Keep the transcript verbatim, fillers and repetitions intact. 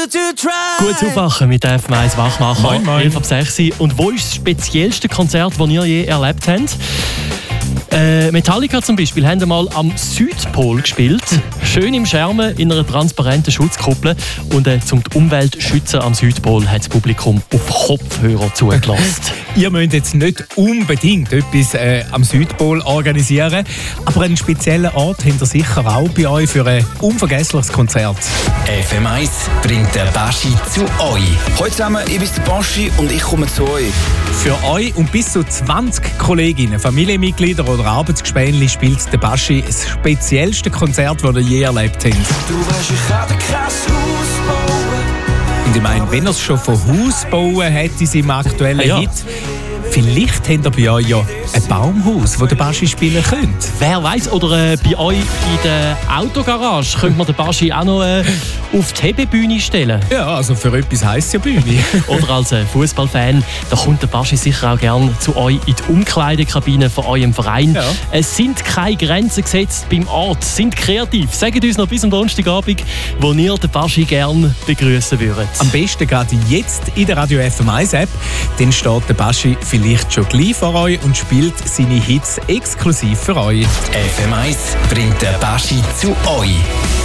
to try. Gut aufwachen mit F M eins Wachmacher. Moin, moin. elf ab sechs. Und wo ist das speziellste Konzert, das ihr je erlebt habt? Äh, Metallica zum Beispiel haben einmal am Südpol gespielt. Schön im Schermen, in einer transparenten Schutzkuppel. Und äh, um die Umwelt zu schützen am Südpol hat das Publikum auf Kopfhörer zugelassen. Ihr müsst jetzt nicht unbedingt etwas äh, am Südpol organisieren, aber einen speziellen Ort habt ihr sicher auch bei euch für ein unvergessliches Konzert. F M eins bringt der Baschi zu euch. Heute zusammen, ich bin der Baschi und ich komme zu euch. Für euch und bis zu zwanzig Kolleginnen, Familienmitglieder oder Arbeitsgespänli spielt der Baschi das speziellste Konzert, das ihr je erlebt habt. Du weißt, ich kann ein krasses Haus bauen. Und ich meine, wenn er es schon von Haus bauen hat in seinem aktuellen Ja. Hit, vielleicht habt ihr bei euch ja ein Baumhaus, wo der Baschi spielen könnt. Wer weiß, oder äh, bei euch in der Autogarage könnte man den Baschi auch noch äh, auf die Hebebühne stellen. Ja, also für etwas heisst ja Bühne. Oder als äh, Fußballfan, da kommt der Baschi sicher auch gerne zu euch in die Umkleidekabine von eurem Verein. Ja. Es sind keine Grenzen gesetzt beim Ort, sind kreativ. Sagt uns noch bis am Donnerstagabend, wo ihr den Baschi gerne begrüßen würdet. Am besten geht jetzt in der Radio F M eins App, dann steht der Baschi vielleicht schon gleich vor euch und spielt seine Hits exklusiv für euch. F M eins bringt der Baschi zu euch.